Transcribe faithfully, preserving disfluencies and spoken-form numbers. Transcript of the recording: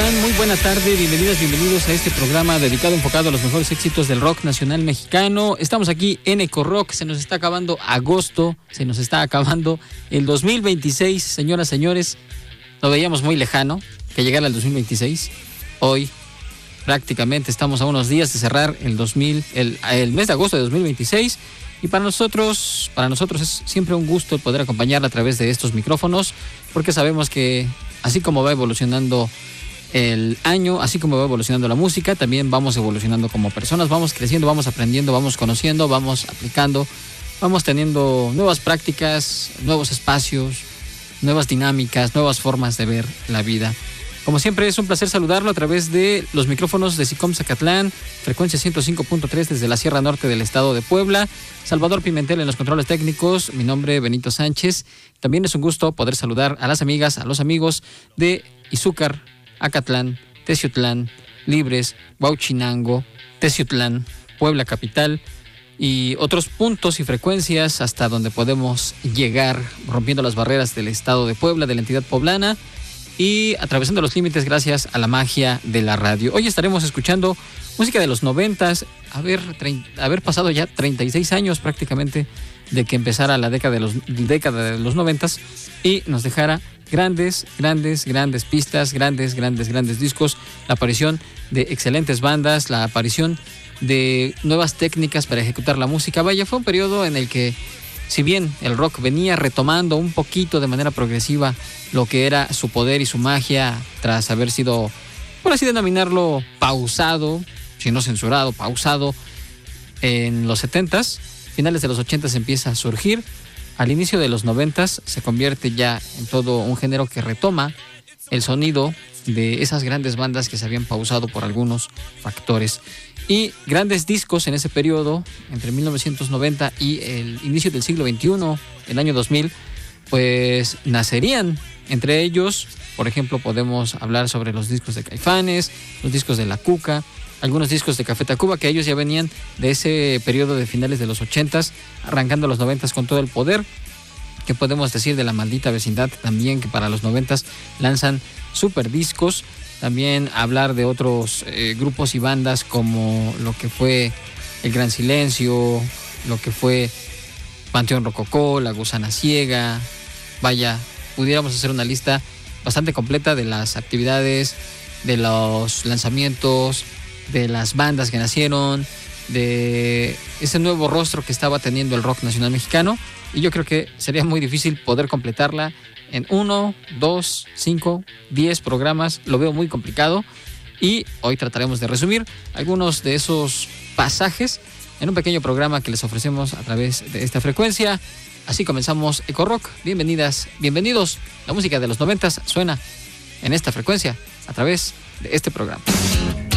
están? Muy buena tarde, bienvenidas, bienvenidos a este programa dedicado, enfocado a los mejores éxitos del rock nacional mexicano. Estamos aquí en Eco Rock, se nos está acabando agosto, se nos está acabando el dos mil veintiséis, señoras, señores. Lo veíamos muy lejano, que llegara el dos mil veintiséis. Hoy prácticamente estamos a unos días de cerrar el dos mil, el, el mes de agosto de dos mil veintiséis. Y para nosotros, para nosotros es siempre un gusto poder acompañarla a través de estos micrófonos, porque sabemos que así como va evolucionando el año, así como va evolucionando la música, también vamos evolucionando como personas, vamos creciendo, vamos aprendiendo, vamos conociendo, vamos aplicando, vamos teniendo nuevas prácticas, nuevos espacios, nuevas dinámicas, nuevas formas de ver la vida. Como siempre, es un placer saludarlo a través de los micrófonos de SICOM Zacatlán, frecuencia ciento cinco punto tres desde la Sierra Norte del estado de Puebla. Salvador Pimentel en los controles técnicos, mi nombre Benito Sánchez. También es un gusto poder saludar a las amigas, a los amigos de Izúcar, Acatlán, Teciutlán, Libres, Huauchinango, Teciutlán, Puebla Capital y otros puntos y frecuencias hasta donde podemos llegar, rompiendo las barreras del estado de Puebla, de la entidad poblana, y atravesando los límites gracias a la magia de la radio. Hoy estaremos escuchando música de los noventas, haber, haber pasado ya treinta y seis años prácticamente de que empezara la década de los, década de los noventas y nos dejara grandes, grandes, grandes pistas, grandes, grandes, grandes discos, la aparición de excelentes bandas, la aparición de nuevas técnicas para ejecutar la música. Vaya, fue un periodo en el que, si bien el rock venía retomando un poquito de manera progresiva lo que era su poder y su magia tras haber sido, por así denominarlo, pausado, si no censurado, pausado en los setentas, finales de los ochentas empieza a surgir, al inicio de los noventas se convierte ya en todo un género que retoma el sonido de esas grandes bandas que se habían pausado por algunos factores. Y grandes discos en ese periodo, entre mil novecientos noventa y el inicio del siglo veintiuno, el año dos mil, pues nacerían. Entre ellos, por ejemplo, podemos hablar sobre los discos de Caifanes, los discos de La Cuca, algunos discos de Café Tacuba, que ellos ya venían de ese periodo de finales de los ochentas, arrancando los noventas con todo el poder. ¿Qué podemos decir de La Maldita Vecindad también, que para los noventas lanzan super discos? También hablar de otros eh, grupos y bandas como lo que fue El Gran Silencio, lo que fue Panteón Rococó, La Gusana Ciega. Vaya, pudiéramos hacer una lista bastante completa de las actividades, de los lanzamientos, de las bandas que nacieron, de ese nuevo rostro que estaba teniendo el rock nacional mexicano. Y yo creo que sería muy difícil poder completarla en uno, dos, cinco, diez programas. Lo veo muy complicado y hoy trataremos de resumir algunos de esos pasajes en un pequeño programa que les ofrecemos a través de esta frecuencia. Así comenzamos Eco Rock. Bienvenidas, bienvenidos. La música de los noventas suena en esta frecuencia a través de este programa.